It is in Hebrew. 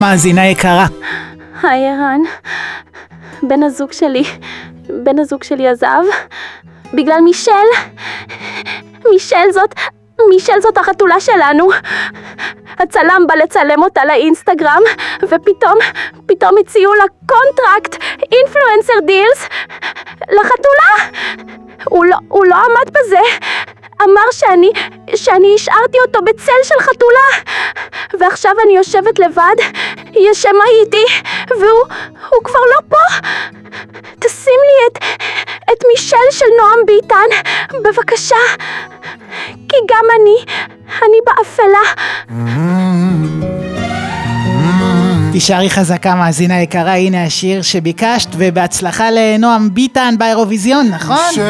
מאזינה יקרה. היי ערן, בן הזוג שלי עזב בגלל מישל זאת החתולה שלנו. הצלם בא לצלם אותה לאינסטגרם, ופתאום הציעו לה קונטרקט, אינפלואנסר דילס, לחתולה. הוא לא עמד בזה, אמר שאני השארתי אותו בצל של חתולה, ועכשיו אני יושבת לבד, ישם הייתי, והוא כבר לא פה. תשים לי את מישל של נועם ביטן, בבקשה, כי גם אני באפלה. תישארי חזקה מאזינה יקרה, הנה השיר שביקשת, ובהצלחה לנועם ביטן באירוויזיון, נכון?